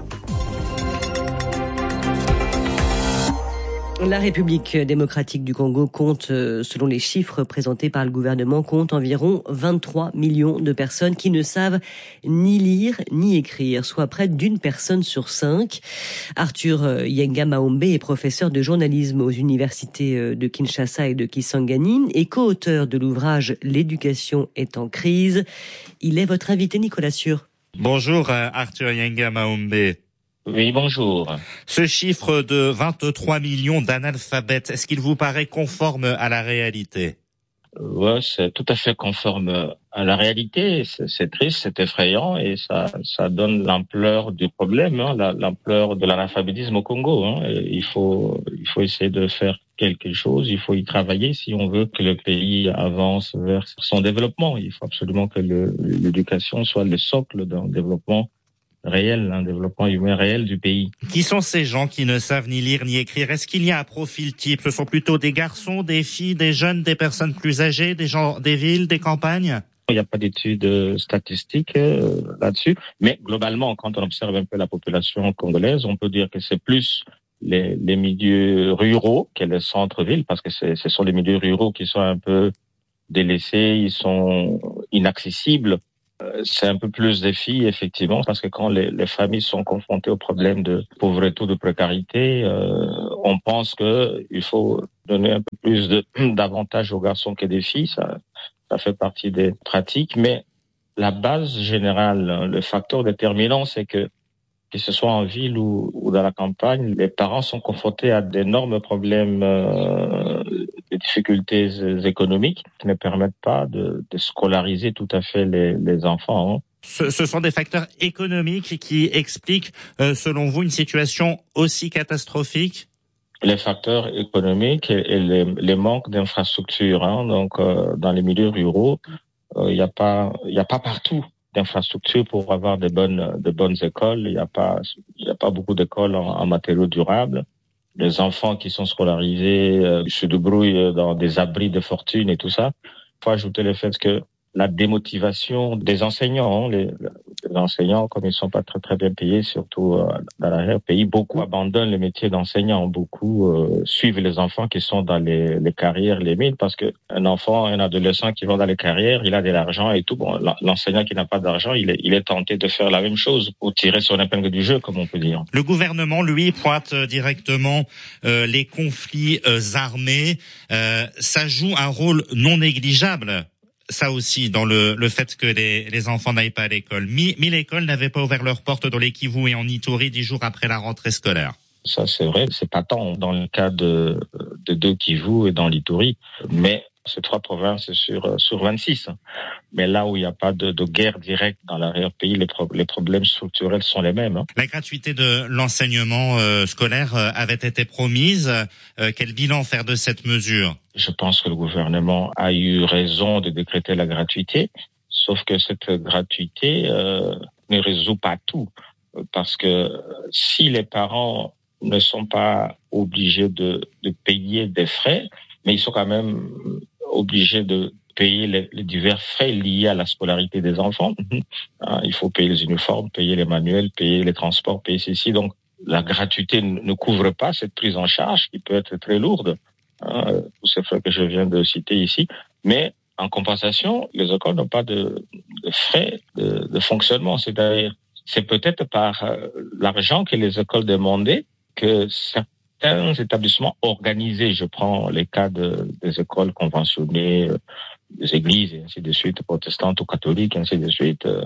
La République démocratique du Congo compte, selon les chiffres présentés par le gouvernement, compte environ vingt-trois millions de personnes qui ne savent ni lire ni écrire, soit près d'une personne sur cinq. Arthur Yenga Maombe est professeur de journalisme aux universités de Kinshasa et de Kisangani et co-auteur de l'ouvrage « L'éducation est en crise ». Il est votre invité, Nicolas Sûr. Bonjour Arthur Yenga Maombe. Oui, bonjour. Ce chiffre de vingt-trois millions d'analphabètes, est-ce qu'il vous paraît conforme à la réalité? Ouais, c'est tout à fait conforme à la réalité. C'est, c'est triste, c'est effrayant et ça, ça donne l'ampleur du problème, hein, la, l'ampleur de l'analphabétisme au Congo. Hein. Il faut, il faut essayer de faire quelque chose. Il faut y travailler si on veut que le pays avance vers son développement. Il faut absolument que le, l'éducation soit le socle d'un développement réel, un développement humain réel du pays. Qui sont ces gens qui ne savent ni lire ni écrire? Est-ce qu'il y a un profil type? Ce sont plutôt des garçons, des filles, des jeunes, des personnes plus âgées, des gens des villes, des campagnes? Il n'y a pas d'études statistiques euh, là-dessus, mais globalement, quand on observe un peu la population congolaise, on peut dire que c'est plus les, les milieux ruraux que les centres-villes, parce que c'est, ce sont les milieux ruraux qui sont un peu délaissés, ils sont inaccessibles. C'est un peu plus des filles, effectivement, parce que quand les, les familles sont confrontées aux problèmes de pauvreté ou de précarité, euh, on pense que il faut donner un peu plus de, d'avantages aux garçons que des filles. Ça, ça fait partie des pratiques, mais la base générale, le facteur déterminant, c'est que que ce soit en ville ou, ou dans la campagne, les parents sont confrontés à d'énormes problèmes, euh, des difficultés économiques qui ne permettent pas de, de scolariser tout à fait les, les enfants. Hein. Ce, ce sont des facteurs économiques qui expliquent, euh, selon vous, une situation aussi catastrophique? Les facteurs économiques et, et les, les manques d'infrastructures. Hein. Donc, euh, dans les milieux ruraux, il euh, n'y a pas, il y a pas partout d'infrastructures pour avoir de bonnes de bonnes écoles. Il n'y a pas il y a pas beaucoup d'écoles en, en matériaux durables. Les enfants qui sont scolarisés euh, se débrouillent dans des abris de fortune et tout ça. Il faut ajouter le fait que la démotivation des enseignants, hein, les, les enseignants, comme ils sont pas très très bien payés, surtout euh, dans l'arrière-pays, beaucoup abandonnent le métier d'enseignant. Beaucoup euh, suivent les enfants qui sont dans les, les carrières, les mines, parce que un enfant, un adolescent qui va dans les carrières, il a de l'argent et tout. Bon, l'enseignant qui n'a pas d'argent, il est, il est tenté de faire la même chose pour tirer son épingle du jeu, comme on peut dire. Le gouvernement, lui, pointe directement euh, les conflits euh, armés. Euh, ça joue un rôle non négligeable. Ça aussi, dans le, le fait que les, les enfants n'aillent pas à l'école. Mille écoles n'avaient pas ouvert leurs portes dans les Kivu et en Ituri dix jours après la rentrée scolaire. Ça, c'est vrai. C'est pas tant dans le cas de, de deux Kivu et dans l'Ituri. Mais c'est trois provinces sur, sur vingt-six. Mais là où il n'y a pas de, de guerre directe dans l'arrière-pays, les, pro- les problèmes structurels sont les mêmes. Hein. La gratuité de l'enseignement euh, scolaire euh, avait été promise. Euh, quel bilan faire de cette mesure? Je pense que le gouvernement a eu raison de décréter la gratuité, sauf que cette gratuité euh, ne résout pas tout. Parce que si les parents ne sont pas obligés de, de payer des frais, mais ils sont quand même obligés de payer les, les divers frais liés à la scolarité des enfants. Il faut payer les uniformes, payer les manuels, payer les transports, payer ceci. Donc, la gratuité ne couvre pas cette prise en charge qui peut être très lourde. Hein, tous ces frais que je viens de citer ici. Mais en compensation, les écoles n'ont pas de, de frais de, de fonctionnement. C'est-à-dire, c'est peut-être par euh, l'argent que les écoles demandaient que certains établissements organisés, je prends les cas de, des écoles conventionnées, euh, des églises, et ainsi de suite, protestantes ou catholiques, ainsi de suite, euh,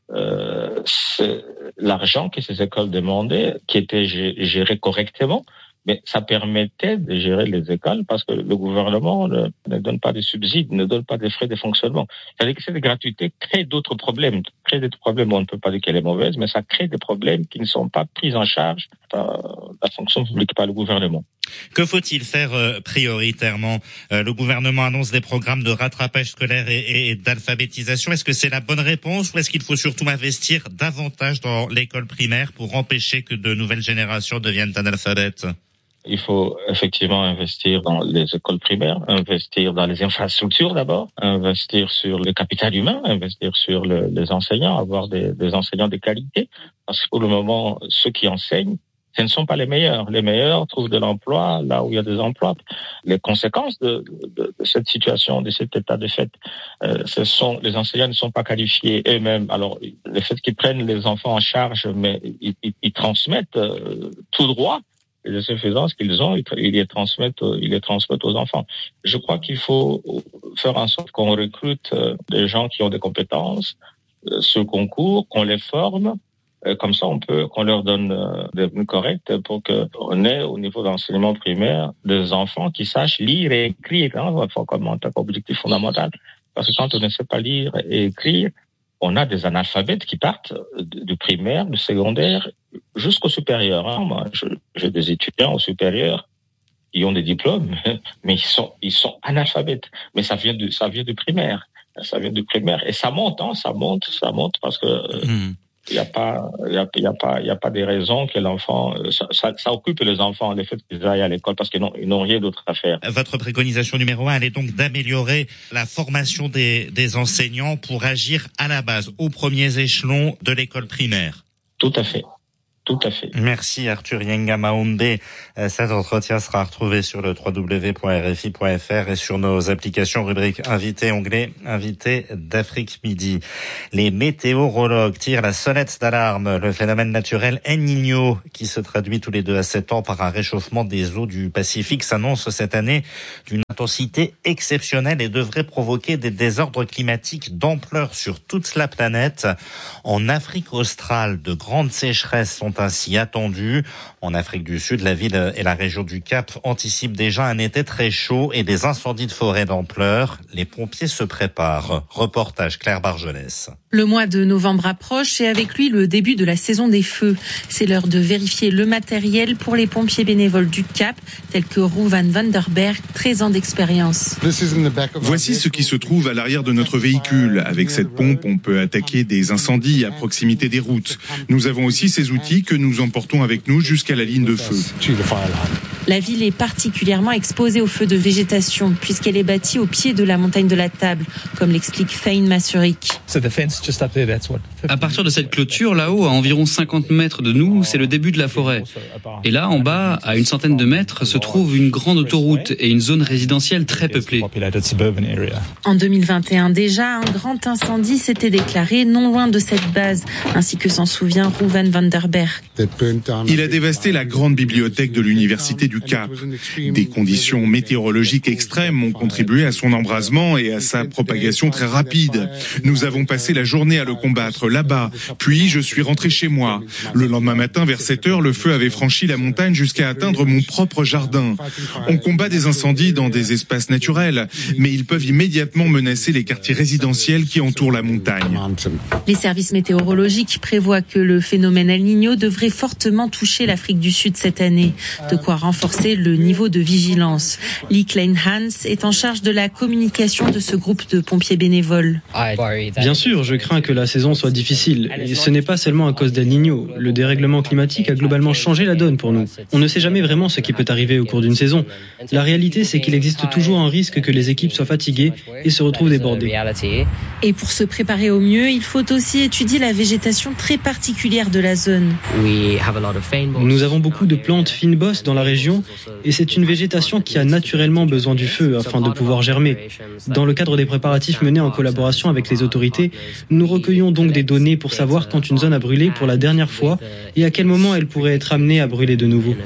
euh, c'est l'argent que ces écoles demandaient, qui était géré correctement, mais ça permettait de gérer les écoles parce que le gouvernement ne, ne donne pas de subsides, ne donne pas de frais de fonctionnement. C'est-à-dire que cette gratuité crée d'autres problèmes, crée des problèmes, on ne peut pas dire qu'elle est mauvaise, mais ça crée des problèmes qui ne sont pas pris en charge par la fonction publique, par le gouvernement. Que faut-il faire euh, prioritairement? euh, Le gouvernement annonce des programmes de rattrapage scolaire et, et, et d'alphabétisation. Est-ce que c'est la bonne réponse ou est-ce qu'il faut surtout investir davantage dans l'école primaire pour empêcher que de nouvelles générations deviennent analphabètes? Il faut effectivement investir dans les écoles primaires, investir dans les infrastructures d'abord, investir sur le capital humain, investir sur le, les enseignants, avoir des, des enseignants de qualité. Parce que pour le moment, ceux qui enseignent, ce ne sont pas les meilleurs. Les meilleurs trouvent de l'emploi là où il y a des emplois. Les conséquences de, de, de cette situation, de cet état de fait, euh, ce sont les enseignants ne sont pas qualifiés eux-mêmes. Alors, le fait qu'ils prennent les enfants en charge, mais ils, ils, ils transmettent euh, tout droit les insuffisances qu'ils ont, ils les transmettent, ils les transmettent aux enfants. Je crois qu'il faut faire en sorte qu'on recrute des gens qui ont des compétences, ce concours, qu'on les forme, Euh, comme ça, on peut qu'on leur donne euh, des mots corrects pour qu'on ait au niveau d'enseignement primaire des enfants qui sachent lire et écrire, hein, comme en tant qu'objectif fondamental. Parce que quand on ne sait pas lire et écrire, on a des analphabètes qui partent du primaire, du secondaire jusqu'au supérieur. Hein. Moi, je, j'ai des étudiants au supérieur, ils ont des diplômes, mais ils sont ils sont analphabètes. Mais ça vient du ça vient du primaire, ça vient du primaire et ça monte, hein, ça monte, ça monte parce que il mmh. y a pas il y a, y a pas il y a pas des raisons que l'enfant ça, ça, ça occupe les enfants le fait qu'ils aillent à l'école parce qu'ils n'ont ils n'ont rien d'autre à faire. Votre préconisation numéro un, elle est donc d'améliorer la formation des des enseignants pour agir à la base, aux premiers échelons de l'école primaire. Tout à fait. Tout à fait. Merci Arthur Yenga Maombe. Cet entretien sera retrouvé sur le w w w point r f i point f r et sur nos applications rubrique invité onglet invité d'Afrique Midi. Les météorologues tirent la sonnette d'alarme. Le phénomène naturel El Niño, qui se traduit tous les deux à sept ans par un réchauffement des eaux du Pacifique, s'annonce cette année d'une intensité exceptionnelle et devrait provoquer des désordres climatiques d'ampleur sur toute la planète. En Afrique australe, de grandes sécheresses sont ainsi attendues. En Afrique du Sud, la ville et la région du Cap anticipent déjà un été très chaud et des incendies de forêt d'ampleur. Les pompiers se préparent. Reportage Claire Bargelès. Le mois de novembre approche et avec lui le début de la saison des feux. C'est l'heure de vérifier le matériel pour les pompiers bénévoles du Cap, tels que Rouvan Vanderberg, treize ans d'expérience. Voici ce qui se trouve à l'arrière de notre véhicule. Avec cette pompe, on peut attaquer des incendies à proximité des routes. Nous avons aussi ces outils que nous emportons avec nous jusqu'à la ligne de feu. La ville est particulièrement exposée aux feux de végétation puisqu'elle est bâtie au pied de la montagne de la Table, comme l'explique Faïn Masurik. À partir de cette clôture, là-haut, à environ cinquante mètres de nous, c'est le début de la forêt. Et là, en bas, à une centaine de mètres, se trouve une grande autoroute et une zone résidentielle très peuplée. En deux mille vingt et un déjà, un grand incendie s'était déclaré non loin de cette base, ainsi que s'en souvient Rouvan Vanderberg. Il a dévasté la grande bibliothèque de l'université du Cap. Des conditions météorologiques extrêmes ont contribué à son embrasement et à sa propagation très rapide. Nous avons passé la journée à le combattre là-bas, puis je suis rentré chez moi. Le lendemain matin, vers sept heures, le feu avait franchi la montagne jusqu'à atteindre mon propre jardin. On combat des incendies dans des espaces naturels, mais ils peuvent immédiatement menacer les quartiers résidentiels qui entourent la montagne. Les services météorologiques prévoient que le phénomène El Niño devrait fortement toucher l'Afrique du Sud cette année, de quoi renforcer le niveau de vigilance. Lee Klein-Hans est en charge de la communication de ce groupe de pompiers bénévoles. Bien sûr, je crains que la saison soit difficile. Et ce n'est pas seulement à cause d'El Niño. Le dérèglement climatique a globalement changé la donne pour nous. On ne sait jamais vraiment ce qui peut arriver au cours d'une saison. La réalité, c'est qu'il existe toujours un risque que les équipes soient fatiguées et se retrouvent débordées. Et pour se préparer au mieux, il faut aussi étudier la végétation très particulière de la zone. Nous avons beaucoup de plantes fynbos dans la région et c'est une végétation qui a naturellement besoin du feu afin de pouvoir germer. Dans le cadre des préparatifs menés en collaboration avec les autorités, nous recueillons donc des données pour savoir quand une zone a brûlé pour la dernière fois et à quel moment elle pourrait être amenée à brûler de nouveau.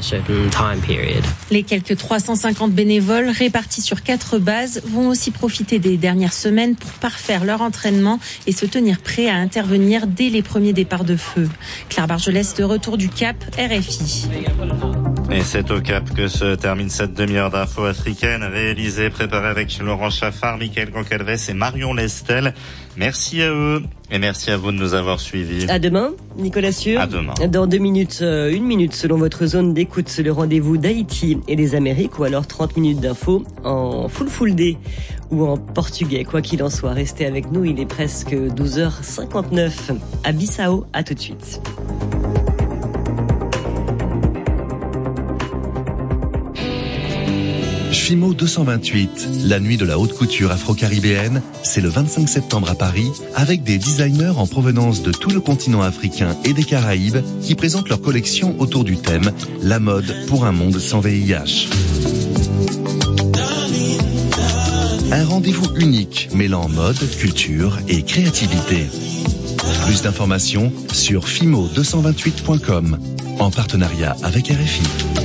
Les quelques trois cent cinquante bénévoles répartis sur quatre bases vont aussi profiter des dernières semaines pour parfaire leur entraînement et se tenir prêts à intervenir dès les premiers départs de feu. Claire Bargelès, de retour du Cap, R F I. Et c'est au Cap que se termine cette demi-heure d'infos africaines réalisée, préparée avec Laurent Chaffard, Mickaël Goncalves et Marion Lestel. Merci à eux et merci à vous de nous avoir suivis. À demain, Nicolas Sûr. À demain. Dans deux minutes, euh, une minute selon votre zone d'écoute, le rendez-vous d'Haïti et des Amériques, ou alors trente minutes d'infos en full full day ou en portugais. Quoi qu'il en soit, restez avec nous, il est presque douze heures cinquante-neuf à Bissau. À tout de suite. Fimo deux cent vingt-huit, la nuit de la haute couture afro-caribéenne, c'est le vingt-cinq septembre à Paris, avec des designers en provenance de tout le continent africain et des Caraïbes qui présentent leur collection autour du thème « La mode pour un monde sans V I H ». Un rendez-vous unique mêlant mode, culture et créativité. Plus d'informations sur fimo deux cent vingt-huit point com, en partenariat avec R F I.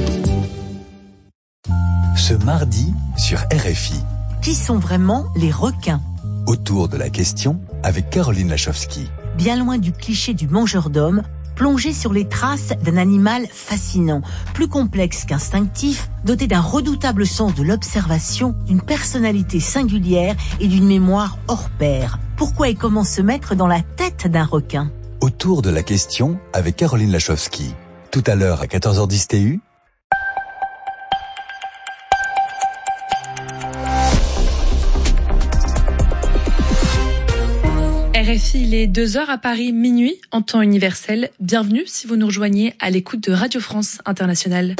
Ce mardi sur R F I. Qui sont vraiment les requins ? Autour de la question avec Caroline Lachowski. Bien loin du cliché du mangeur d'hommes, Plongez sur les traces d'un animal fascinant, plus complexe qu'instinctif, doté d'un redoutable sens de l'observation, d'une personnalité singulière et d'une mémoire hors pair. Pourquoi et comment se mettre dans la tête d'un requin ? Autour de la question avec Caroline Lachowski. Tout à l'heure à quatorze heures dix T U. R F I, il est deux heures à Paris, minuit, en temps universel. Bienvenue si vous nous rejoignez à l'écoute de Radio France Internationale.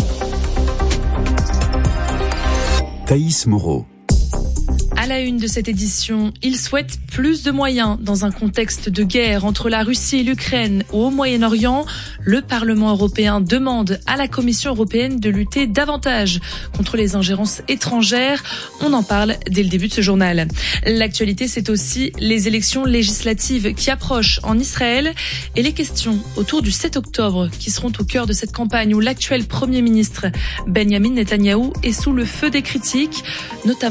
Thaïs Moreau. À la une de cette édition, il souhaite plus de moyens dans un contexte de guerre entre la Russie et l'Ukraine au Moyen-Orient. Le Parlement européen demande à la Commission européenne de lutter davantage contre les ingérences étrangères. On en parle dès le début de ce journal. L'actualité, c'est aussi les élections législatives qui approchent en Israël et les questions autour du sept octobre qui seront au cœur de cette campagne où l'actuel Premier ministre Benjamin Netanyahou est sous le feu des critiques, notamment